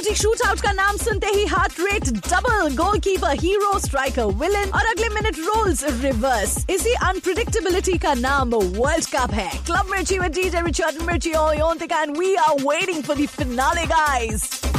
Penalty shootout का नाम सुनते ही heart rate double, goalkeeper hero, striker villain और अगले मिनट रोल्स रिवर्स। इसी अनप्रिडिक्टेबिलिटी का नाम वर्ल्ड कप है। क्लब मिर्ची with DJ Richard Mirchi Oyontika and we are waiting for the finale, guys.